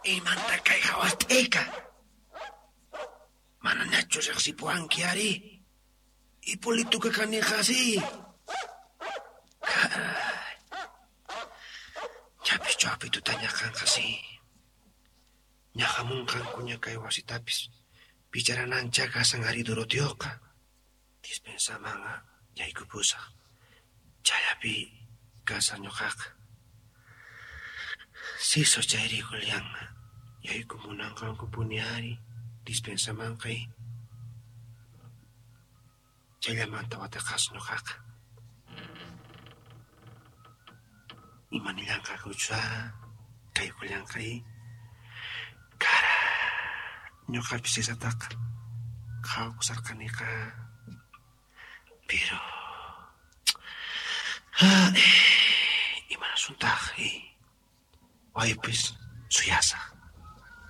Imanta kay hawasteka. Mana nacho sa si puang kiari. Ipulito ka kani kasi. Karay. Chapis tu tanya kan kasi. Nyakamungkan kunya kay wasitapis. Bicara nanca ka sang hari dorotioka. Dispensa mga yay kupusa. Chayapi kasanyo kaka. Siso chairi kuliang. Yay kumunang kang kupuniari. Dispensa mga kay. Chayaman tawatakas no kaka. Imanilang kakutsa. Kay kuliang kay. Kara. Nyo kapisisatak. Kau kusar kanika. Pero. Imana suntak. Wai pis suyasa.